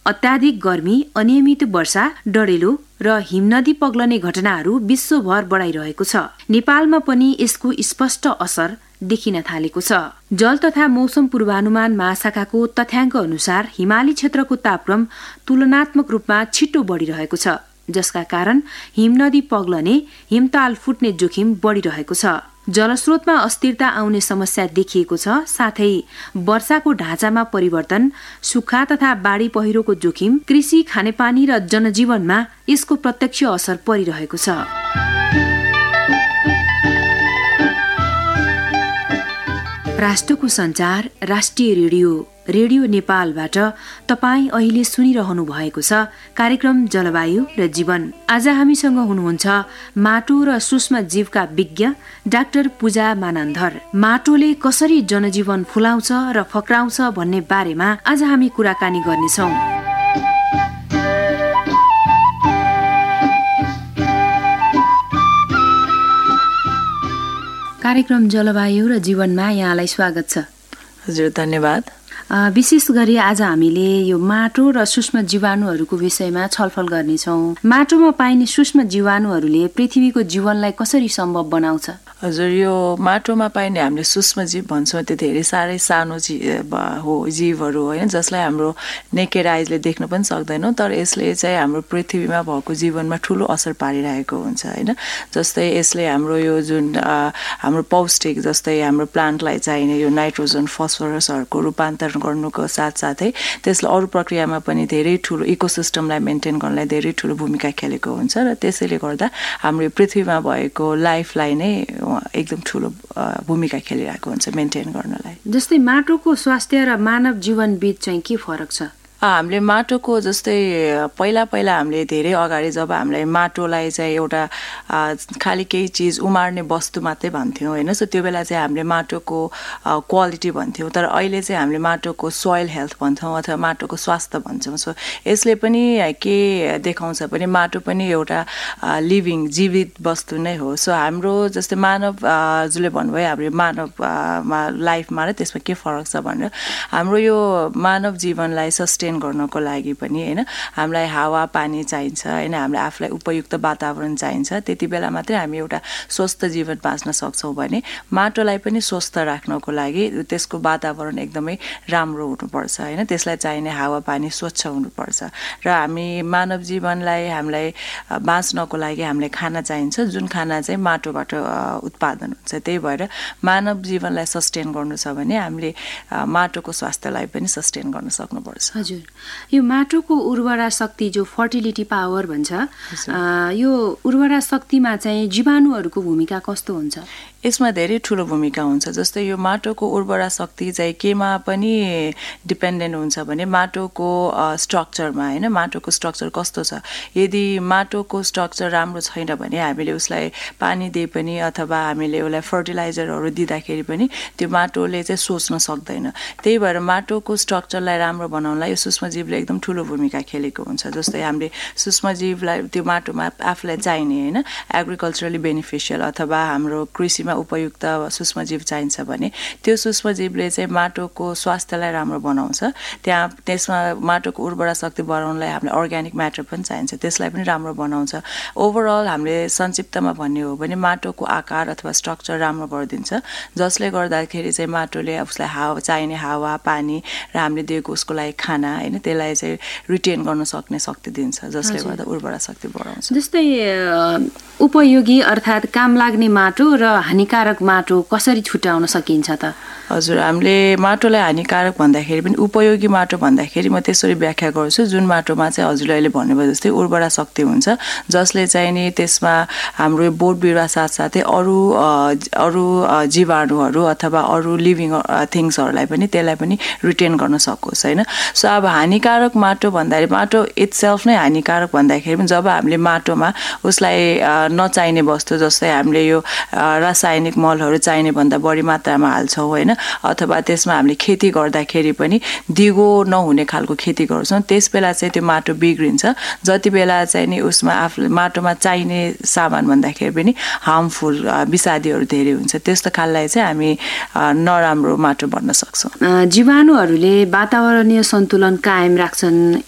अत्याधिक गर्मी, अनियमित वर्षा, डढेलो र हिमनदी पग्लने घटनाहरू विश्वभर बढाइरहेको छ। नेपालमा पनि यसको स्पष्ट असर देखिन थालेको छ। जल तथा मौसम पूर्वानुमान महाशाखाको तथ्याङ्क अनुसार हिमाली क्षेत्रको तापक्रम तुलनात्मक रूपमा छिटो बढिरहेको छ, जसका कारण हिमनदी पग्लने, हिमताल फुट्ने जोखिम बढिरहेको छ। जलस्रोतमा अस्थिरता आउने समस्या देखिएको छ, साथै वर्षाको ढाँचामा परिवर्तन, सुक्खा तथा बाढी पहिरोको जोखिम, कृषि, खानेपानी र जनजीवनमा यसको प्रत्यक्ष असर परिरहेको छ। राष्ट्रको सञ्चार राष्ट्रिय रेडियो नेपालबाट तपाईँ अहिले सुनिरहनु भएको छ कार्यक्रम जलवायु र जीवन। आज हामीसँग हुनुहुन्छ माटो र सूक्ष्म जीवका विज्ञ डाक्टर पूजा मानन्धर। माटोले कसरी जनजीवन फुलाउँछ र फक्राउँछ भन्ने बारेमा आज हामी कुराकानी गर्नेछौँ। कार्यक्रम जलवायु र जीवनमा यहाँलाई स्वागत छ। हजुर, धन्यवाद। विशेष गरी आज हामीले यो माटो र सूक्ष्म जीवाणुहरूको विषयमा छलफल गर्नेछौँ। माटोमा पाइने सूक्ष्म जीवाणुहरूले पृथ्वीको जीवनलाई कसरी सम्भव बनाउँछ? हजुर, यो माटोमा पाइने हामीले सूक्ष्म जीव भन्छौँ त्यो धेरै साह्रै सानो जीवहरू होइन, जसलाई हाम्रो नेकेड आइजले देख्न पनि सक्दैनौँ, तर यसले चाहिँ हाम्रो पृथ्वीमा भएको जीवनमा ठुलो असर पारिरहेको हुन्छ होइन। जस्तै यसले हाम्रो यो जुन हाम्रो पौष्टिक, जस्तै हाम्रो प्लान्टलाई चाहिने यो नाइट्रोजन, फस्फरसहरूको रूपान्तरण गर्नुको साथसाथै त्यसले अरू प्रक्रियामा पनि धेरै ठुलो इकोसिस्टमलाई मेन्टेन गर्नलाई धेरै ठुलो भूमिका खेलेको हुन्छ र त्यसैले गर्दा हाम्रो पृथ्वीमा भएको लाइफलाई नै एकदम ठुलो भूमिका खेलिरहेको हुन्छ मेन्टेन गर्नलाई। जस्तै माटोको स्वास्थ्य र मानव जीवन बीच चाहिँ के फरक छ? हामीले माटोको जस्तै पहिला हामीले धेरै अगाडि जब हामीलाई माटोलाई चाहिँ एउटा खालि केही चिज उमार्ने वस्तु मात्रै भन्थ्यौँ होइन, सो त्यो बेला चाहिँ हामीले माटोको क्वालिटी भन्थ्यौँ, तर अहिले चाहिँ हामीले माटोको सोइल हेल्थ भन्छौँ अथवा माटोको स्वास्थ्य भन्छौँ। सो यसले पनि के देखाउँछ भने माटो पनि एउटा लिभिङ जीवित वस्तु नै हो। सो हाम्रो जस्तै मानव जुले भन्नुभयो हाम्रो मानव लाइफमा र त्यसमा के फरक छ भनेर, हाम्रो यो मानव जीवनलाई सस्टेन गर्नको लागि पनि होइन हामीलाई हावा पानी चाहिन्छ होइन, हामीलाई आफूलाई उपयुक्त वातावरण चाहिन्छ। त्यति बेला मात्रै हामी एउटा स्वस्थ जीवन बाँच्न सक्छौँ भने माटोलाई पनि स्वस्थ राख्नको लागि त्यसको वातावरण एकदमै राम्रो हुनुपर्छ होइन, त्यसलाई चाहिने हावा पानी स्वच्छ हुनुपर्छ। र हामी मानव जीवनलाई हामीलाई बाँच्नको लागि हामीलाई खाना चाहिन्छ, जुन खाना चाहिँ माटोबाट उत्पादन हुन्छ। त्यही भएर मानव जीवनलाई सस्टेन गर्नु छ भने हामीले माटोको स्वास्थ्यलाई पनि सस्टेन गर्न सक्नुपर्छ। हजुर, यो माटोको उर्वरा शक्ति जो फर्टिलिटी पावर भन्छ, यो उर्वरा शक्तिमा चाहिँ जीवाणुहरूको भूमिका कस्तो हुन्छ? यसमा धेरै ठुलो भूमिका हुन्छ। जस्तै यो माटोको उर्वरा शक्ति चाहिँ केमा पनि डिपेन्डेन्ट हुन्छ भने माटोको स्ट्रक्चरमा होइन, माटोको स्ट्रक्चर कस्तो छ। यदि माटोको स्ट्रक्चर राम्रो छैन भने हामीले उसलाई पानी दिए पनि अथवा हामीले उसलाई फर्टिलाइजरहरू दिँदाखेरि पनि त्यो माटोले चाहिँ सोच्न सक्दैन। त्यही भएर माटोको स्ट्रक्चरलाई राम्रो बनाउनलाई यो सूक्ष्मजीवले एकदम ठुलो भूमिका खेलेको हुन्छ। जस्तै हामीले सूक्ष्मजीवलाई त्यो माटोमा आफूलाई चाहिने होइन एग्रिकल्चरली बेनिफिसियल अथवा हाम्रो कृषिमा उपयुक्त सूक्ष्मजीव चाहिन्छ भने त्यो सूक्ष्मजीवले चाहिँ माटोको स्वास्थ्यलाई राम्रो बनाउँछ। त्यसमा माटोको उर्वरा शक्ति बढाउनलाई हामीले अर्ग्यानिक म्याटर पनि चाहिन्छ, त्यसलाई पनि राम्रो बनाउँछ। ओभरअल हामीले संक्षिप्तमा भन्ने हो भने माटोको आकार अथवा स्ट्रक्चर राम्रो गरिदिन्छ, जसले गर्दाखेरि चाहिँ माटोले उसलाई चाहिने हावा पानी र हामीले दिएको उसको लागि खाना होइन त्यसलाई चाहिँ रिटेन गर्न सक्ने शक्ति दिन्छ, जसले गर्दा उर्वरा शक्ति बढाउँछ। जस्तै उपयोगी अर्थात् काम लाग्ने माटो र हानिकारक माटो कसरी छुट्याउन सकिन्छ त? हजुर, हामीले माटोलाई हानिकारक भन्दाखेरि पनि उपयोगी माटो भन्दाखेरि म त्यसरी व्याख्या गर्छु, जुन माटोमा चाहिँ हजुरले अहिले भन्नुभयो जस्तै उर्वरा शक्ति हुन्छ, जसले चाहिँ नि त्यसमा हाम्रो बोट बिरुवा साथसाथै अरू जीवाणुहरू अथवा अरू लिभिङ थिङ्सहरूलाई पनि त्यसलाई पनि रिटेन गर्न सकोस् होइन। सो अब हानिकारक माटो भन्दाखेरि माटो इट्सेल्फ नै हानिकारक भन्दाखेरि पनि जब हामीले माटोमा उसलाई नचाहिने वस्तु जस्तै हामीले यो रासायनिक मलहरू चाहिने भन्दा बढी मात्रामा हाल्छौँ होइन, अथवा त्यसमा हामीले खेती गर्दाखेरि पनि दिगो नहुने खालको खेती गर्छौँ, त्यस बेला चाहिँ त्यो माटो बिग्रिन्छ। जति बेला चाहिँ नि उसमा आफूले माटोमा चाहिने सामान भन्दाखेरि पनि हार्मफुल विषादीहरू धेरै हुन्छ, त्यस्तो खाललाई चाहिँ हामी नराम्रो माटो भन्न सक्छौँ। जीवाणुहरूले वातावरणीय सन्तुलन कायम राख्छन्,